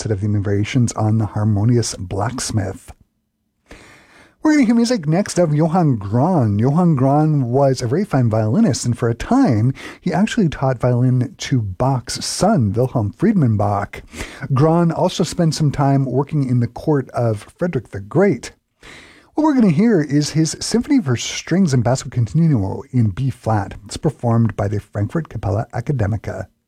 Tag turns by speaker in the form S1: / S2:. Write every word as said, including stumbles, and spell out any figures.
S1: set of theme variations on the Harmonious Blacksmith. We're going to hear music next of Johann Grahn. Johann Grahn was a very fine violinist, and for a time, he actually taught violin to Bach's son, Wilhelm Friedman Bach. Grahn also spent some time working in the court of Frederick the Great. What we're going to hear is his Symphony for Strings and Basso Continuo in B-flat. It's performed by the Frankfurt Capella Academica.